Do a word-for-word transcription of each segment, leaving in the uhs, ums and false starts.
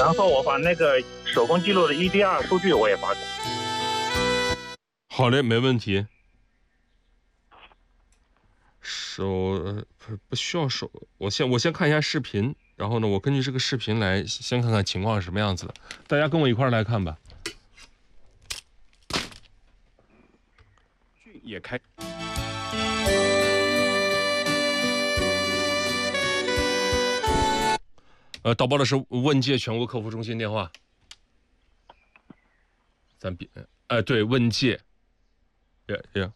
然后我把那个手工记录的 E D R 数据我也发给你。 好嘞，没问题。手不不需要手，我先我先看一下视频，然后呢，我根据这个视频来先看看情况是什么样子的。大家跟我一块儿来看吧。也开。呃，导报的是问界全国客服中心电话。咱别，呃，对，问界。也也。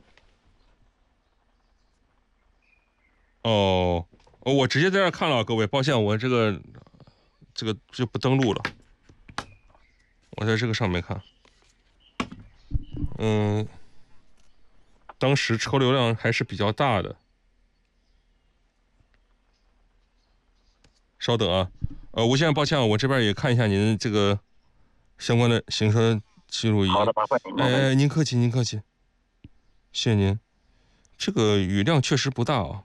哦，哦，我直接在这儿看了，各位，抱歉，我这个这个就不登录了，我在这个上面看。嗯，当时车流量还是比较大的。稍等啊，呃，吴先生，抱歉，我这边也看一下您这个相关的行车记录仪。 好的，麻烦您。 哎，您客气，您客气，谢谢您。这个雨量确实不大啊。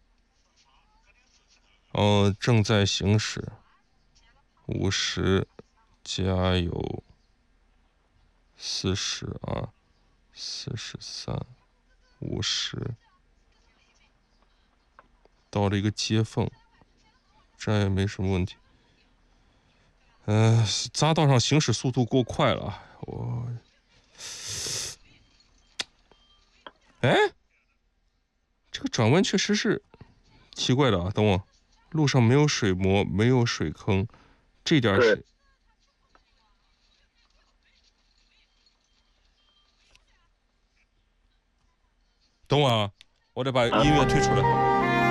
哦，正在行驶。五十，加油。四十啊，四十三，五十。到了一个接缝，这也没什么问题。呃，匝道上行驶速度过快了，我，哎，这个转弯确实是奇怪的啊。等我，路上没有水膜，没有水坑，这点是。等我啊，我得把音乐退出来。